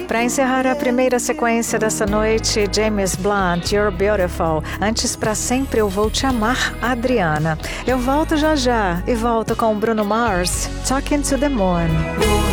Para encerrar a primeira sequência dessa noite, James Blunt, You're Beautiful. Antes, Pra Sempre Eu Vou Te Amar, Adriana. Eu volto já já e volto com Bruno Mars, Talking to the Moon.